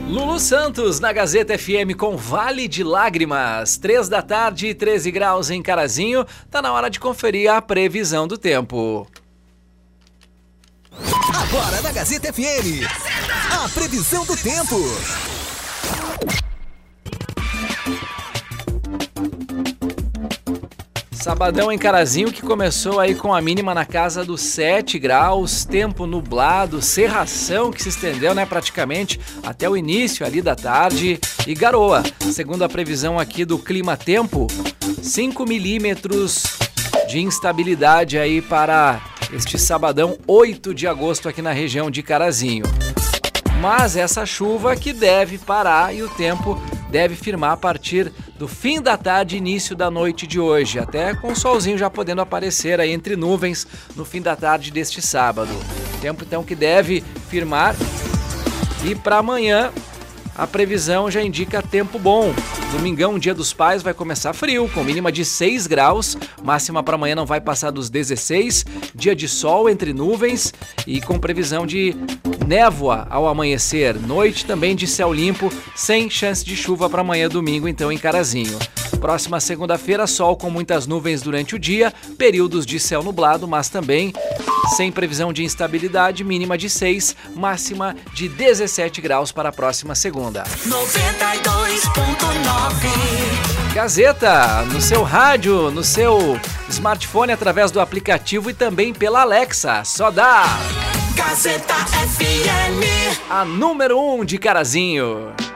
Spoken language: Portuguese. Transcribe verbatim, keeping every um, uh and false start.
Lulu Santos na Gazeta F M com Vale de Lágrimas. Três da tarde, treze graus em Carazinho. Tá na hora de conferir a previsão do tempo. Agora na Gazeta F M, a previsão do tempo. Sabadão em Carazinho que começou aí com a mínima na casa dos sete graus, tempo nublado, cerração que se estendeu, né, praticamente até o início ali da tarde e garoa. Segundo a previsão aqui do Clima Tempo, cinco milímetros de instabilidade aí para este sabadão, oito de agosto aqui na região de Carazinho. Mas essa chuva que deve parar e o tempo deve firmar a partir do fim da tarde e início da noite de hoje, até com o solzinho já podendo aparecer aí entre nuvens no fim da tarde deste sábado. Tempo então que deve firmar e para amanhã a previsão já indica tempo bom. Domingão, Dia dos Pais, vai começar frio, com mínima de seis graus, máxima para amanhã não vai passar dos dezesseis, dia de sol entre nuvens e com previsão de névoa ao amanhecer, noite também de céu limpo, sem chance de chuva para amanhã, domingo, então em Carazinho. Próxima segunda-feira, sol com muitas nuvens durante o dia, períodos de céu nublado, mas também sem previsão de instabilidade, mínima de seis, máxima de dezessete graus para a próxima segunda. noventa e dois ponto nove Gazeta, no seu rádio, no seu smartphone, através do aplicativo e também pela Alexa. Só dá! Gazeta F M, a número um de Carazinho.